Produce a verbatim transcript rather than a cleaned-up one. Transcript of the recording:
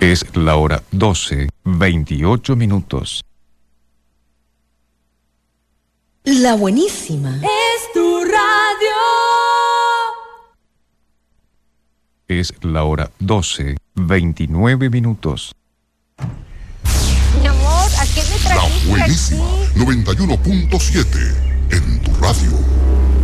Es la hora doce, veintiocho minutos. La buenísima. Es tu radio. Es la hora doce, veintinueve minutos. Mi amor, ¿a qué me trajiste? La buenísima, aquí? noventa y uno punto siete en tu radio.